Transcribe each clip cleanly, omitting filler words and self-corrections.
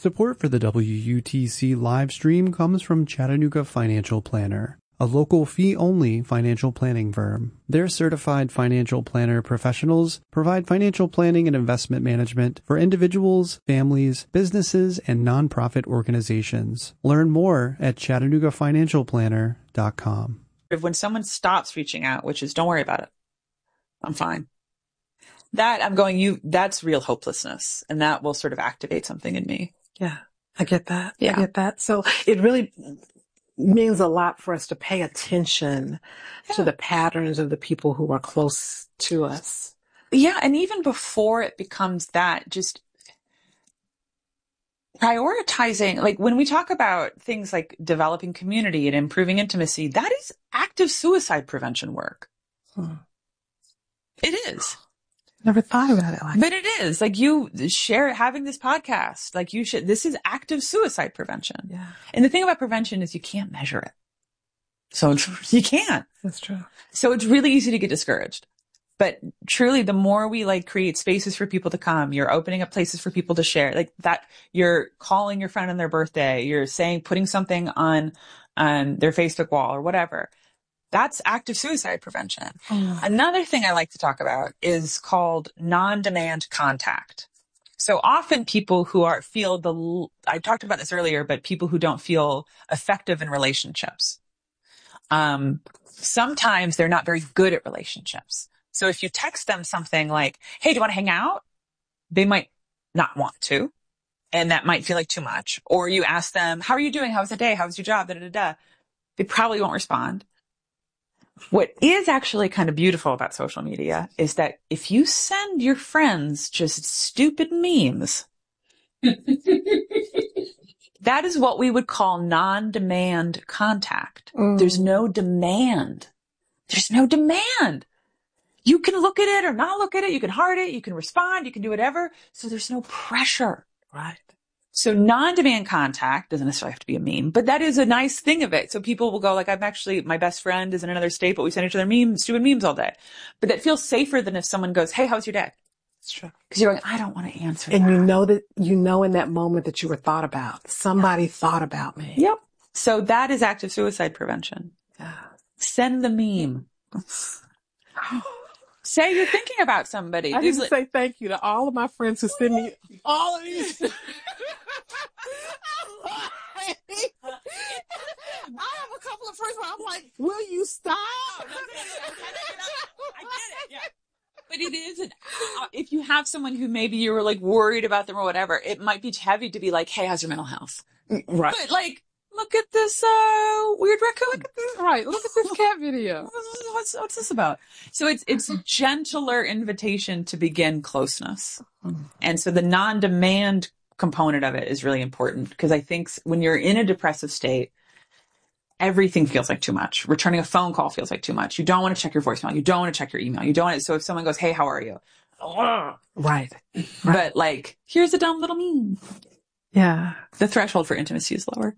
Support for the WUTC live stream comes from Chattanooga Financial Planner, a local fee-only financial planning firm. Their certified financial planner professionals provide financial planning and investment management for individuals, families, businesses, and nonprofit organizations. Learn more at ChattanoogaFinancialPlanner.com. When someone stops reaching out, which is, don't worry about it, I'm fine. That I'm going, that's real hopelessness. And that will sort of activate something in me. Yeah, I get that. Yeah. I get that. So it really means a lot for us to pay attention to the patterns of the people who are close to us. Yeah. And even before it becomes that, just prioritizing, like when we talk about things like developing community and improving intimacy, that is active suicide prevention work. It is. Never thought about it like that. But it is. Like you share having this podcast, like you should, this is active suicide prevention. Yeah. And the thing about prevention is you can't measure it. So you can't. That's true. So it's really easy to get discouraged. But truly, the more we like create spaces for people to come, you're opening up places for people to share, like that, you're calling your friend on their birthday, you're saying, putting something on their Facebook wall or whatever. That's active suicide prevention. Another thing I like to talk about is called non-demand contact. So often people who I talked about this earlier, but people who don't feel effective in relationships. Sometimes they're not very good at relationships. So if you text them something like, hey, do you want to hang out? They might not want to. And that might feel like too much. Or you ask them, how are you doing? How was the day? How was your job? They probably won't respond. What is actually kind of beautiful about social media is that if you send your friends just stupid memes, that is what we would call non-demand contact. There's no demand. There's no demand. You can look at it or not look at it. You can heart it. You can respond. You can do whatever. So there's no pressure. Right. So non-demand contact doesn't necessarily have to be a meme, but that is a nice thing of it. So people will go like, my best friend is in another state, but we send each other stupid memes all day. But that feels safer than if someone goes, hey, how's your day? It's true. Because you're going, I don't want to answer and that. you know in that moment that you were thought about. Somebody thought about me. Yep. So that is active suicide prevention. Yeah. Send the meme. Say you're thinking about somebody. I need to say thank you to all of my friends who send me all of these. I have a couple of friends where I'm like, will you stop? I get it, yeah. But it isn't. If you have someone who maybe you were like worried about them or whatever, it might be heavy to be like, hey, how's your mental health? Right. But like, look at this weird raccoon. Look at this. Right. Look at this cat video. What's this about? So it's a gentler invitation to begin closeness. And so the non-demand component of it is really important because I think when you're in a depressive state, everything feels like too much. Returning a phone call feels like too much. You don't want to check your voicemail. You don't want to check your email. So if someone goes, hey, how are you? Right. But like, here's a dumb little meme. Yeah. The threshold for intimacy is lower.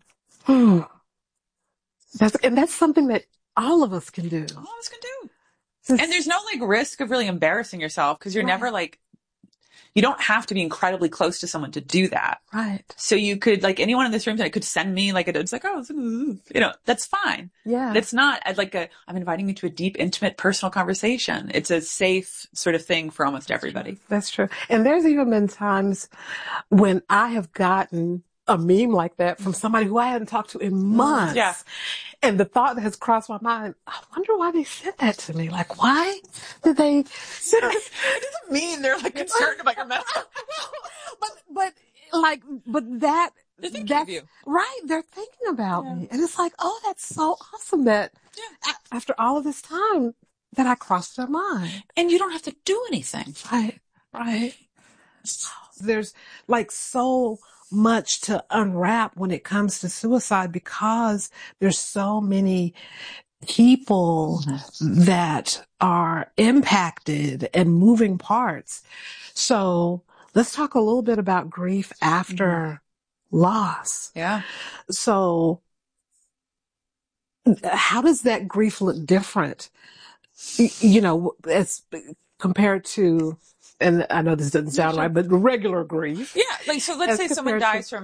That's something that all of us can do. All of us can do. And there's no like risk of really embarrassing yourself because you're never like, you don't have to be incredibly close to someone to do that. Right. So you could, like anyone in this room tonight could send me like, it's like, that's fine. Yeah. But it's not like I'm inviting you to a deep, intimate, personal conversation. It's a safe sort of thing for almost everybody. That's true. And there's even been times when I have gotten a meme like that from somebody who I hadn't talked to in months. Yeah. And the thought that has crossed my mind, I wonder why they sent that to me. Like, why did they send it? It doesn't mean they're like concerned about your mental health. But that, they're thinking of you. Right. They're thinking about me. And it's like, oh, that's so awesome that after all of this time that I crossed their mind. And you don't have to do anything. Right. Right. There's like so much to unwrap when it comes to suicide because there's so many people that are impacted and moving parts. So let's talk a little bit about grief after loss. Yeah. So how does that grief look different, as compared to, and I know this doesn't sound right, but regular grief? Yeah. Like, so let's say someone dies from